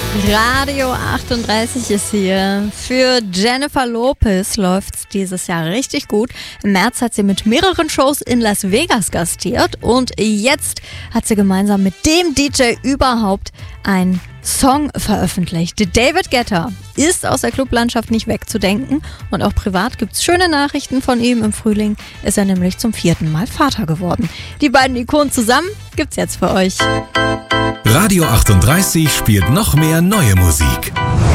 Radio 38 ist hier. Für Jennifer Lopez läuft's dieses Jahr richtig gut. Im März hat sie mit mehreren Shows in Las Vegas gastiert und jetzt hat sie gemeinsam mit dem DJ überhaupt einen Song veröffentlicht. David Guetta ist aus der Clublandschaft nicht wegzudenken und auch privat gibt's schöne Nachrichten von ihm. Im Frühling ist er nämlich zum 4. Mal Vater geworden. Die beiden Ikonen zusammen gibt's jetzt für euch. Radio 38 spielt noch mehr neue Musik.